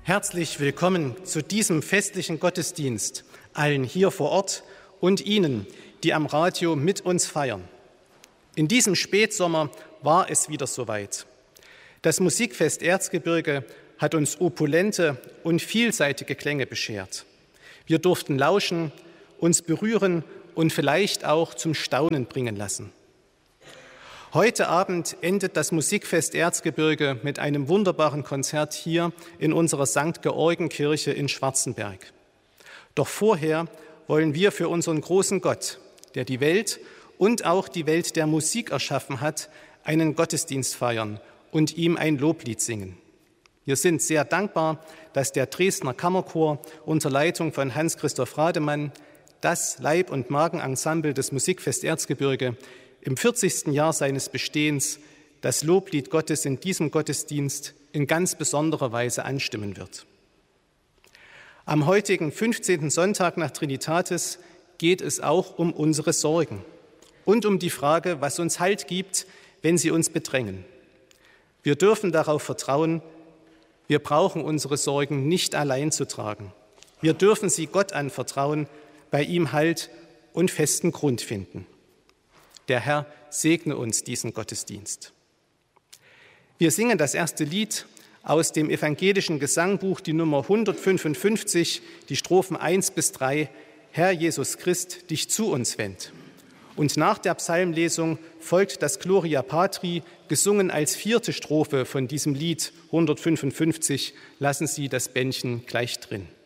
Herzlich willkommen zu diesem festlichen Gottesdienst, allen hier vor Ort und Ihnen, die am Radio mit uns feiern. In diesem Spätsommer war es wieder soweit. Das Musikfest Erzgebirge hat uns opulente und vielseitige Klänge beschert. Wir durften lauschen, uns berühren und vielleicht auch zum Staunen bringen lassen. Heute Abend endet das Musikfest Erzgebirge mit einem wunderbaren Konzert hier in unserer St. Georgen-Kirche in Schwarzenberg. Doch vorher wollen wir für unseren großen Gott, der die Welt und auch die Welt der Musik erschaffen hat, einen Gottesdienst feiern und ihm ein Loblied singen. Wir sind sehr dankbar, dass der Dresdner Kammerchor unter Leitung von Hans-Christoph Rademann, das Leib- und Magenensemble des Musikfest Erzgebirge, im 40. Jahr seines Bestehens das Loblied Gottes in diesem Gottesdienst in ganz besonderer Weise anstimmen wird. Am heutigen 15. Sonntag nach Trinitatis geht es auch um unsere Sorgen und um die Frage, was uns Halt gibt, wenn sie uns bedrängen. Wir dürfen darauf vertrauen, wir brauchen unsere Sorgen nicht allein zu tragen. Wir dürfen sie Gott anvertrauen, bei ihm Halt und festen Grund finden. Der Herr segne uns diesen Gottesdienst. Wir singen das erste Lied aus dem evangelischen Gesangbuch, die Nummer 155, die Strophen 1 bis 3, Herr Jesus Christ, dich zu uns wend. Und nach der Psalmlesung folgt das Gloria Patri, gesungen als 4. Strophe von diesem Lied 155. Lassen Sie das Bändchen gleich drin.